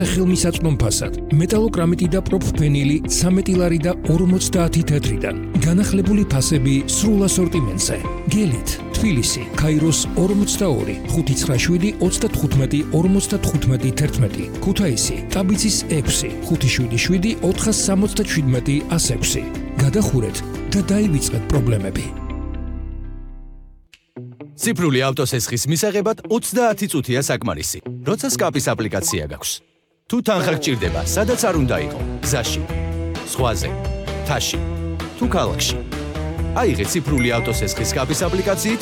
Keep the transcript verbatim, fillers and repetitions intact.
ხელმისაწვდომ ფასად, მეტალოკრამიტი და პროფფენილი ცამეტი ლარი და ორმოცდაათი თეთრიდან. განახლებული ფასები სრულ ასორტიმენტზე. გელით, თბილისი, ქაიროს ორმოცდაორი, ხუთი ცხრა შვიდი, ოცდათხუთმეტი, ორმოცდათხუთმეტი თერთმეტი, ქუთაისი, ტაბიცის ექვსი, ხუთი შვიდი შვიდი, ოთხას სამოცდაშვიდმეტი, ას ექვსი. გადახურეთ და დაივიწყეთ პრობლემები. ციფრული ავტოსესხის მისაღებად ოცდაათი წუთია საკმარისი, როცა სკაპის აპლიკაცია გაქვს. თუ თანხა გჭირდება, სადაც არ უნდა იყო, გზაში, ზღვაზე, მთაში, თუ ქალაქში. აიღე ციფრული ავტოსესხის სკაპის აპლიკაციით